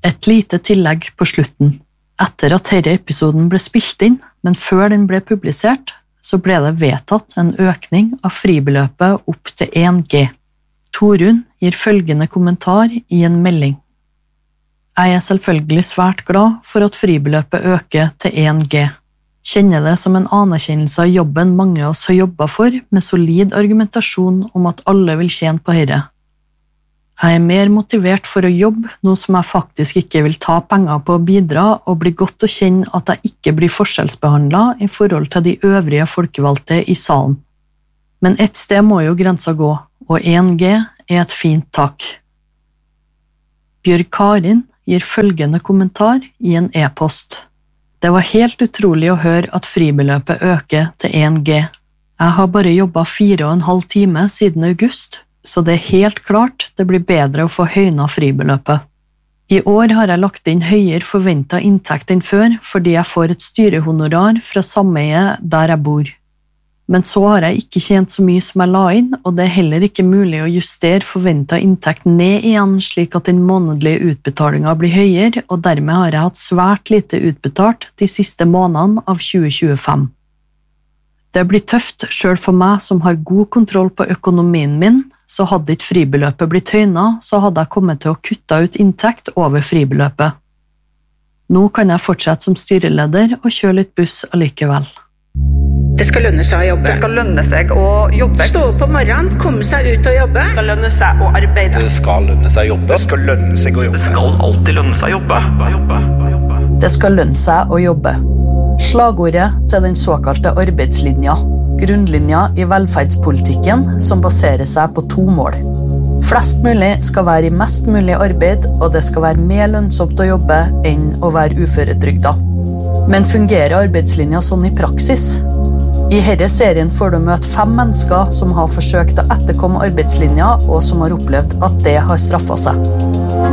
Et lite tillegg på slutten. Etter at denne episoden ble spilt inn, men før den ble publisert, så ble det vedtatt en økning av fribeløpet opp til 1G. Torunn gir følgende kommentar i en melding. Jeg er selvfølgelig svært glad for at fribeløpet øker til 1G. Kjenner det som en anerkjennelse av jobben mange av oss har jobbet for, med solid argumentasjon om at alle vil tjene på dette. Jeg er mer motivert for å jobbe, noe som jeg faktisk ikke vil ta penger på å bidra, og blir godt å kjenne at jeg ikke blir forskjellsbehandlet i forhold til de øvrige folkevalgte i salen. Men et sted må jo grensa gå, og 1G er et fint tak. Bjørg Karin gir følgende kommentar i en e-post. Det var helt utrolig å høre at fribeløpet øker til 1G. Jeg har bare jobbet 4,5 timer siden august, så det er helt klart det blir bedre å få høynet fribeløpet. I år har jeg lagt inn høyere forventet inntekt enn før, fordi jeg får et styrehonorar fra sameiet der jeg bor. Men så har jeg ikke tjent så mye som jeg la inn, og det er heller ikke mulig å justere forventet inntekt ned igjen, slik at den månedlige utbetalingen blir høyere, og dermed har jeg hatt svært lite utbetalt de siste månedene av 2025. Det blir tøft, selv for meg som har god kontroll på økonomien min, så hadde ikke fribeløpet blitt høynet, så hadde jeg kommet til å kutte ut inntekt over fribeløpet. Nå kan jeg fortsette som styreleder og kjøre litt buss allikevel. Det skal lønne seg å jobbe. Det skal lønne seg å jobbe. Stå opp om morgenen, komme seg ut og jobbe. Det skal lønne seg å arbeide. Det skal lønne seg å jobbe. Det skal lønne seg å jobbe. Det skal alltid lønne seg å jobbe. Det skal lønne seg å jobbe. Slagordet til den såkalte arbeidslinja, grunnlinja i velferdspolitikken som baserer seg på 2 mål. Flest mulig skal være i mest mulig arbeid, og det skal være mer lønnsomt å jobbe enn å være uføretrygda. Men fungerer arbeidslinja sånn i praksis? I denne serien får du møte 5 mennesker som har forsøkt å etterkomme arbeidslinja, og som har opplevd at det har straffet seg.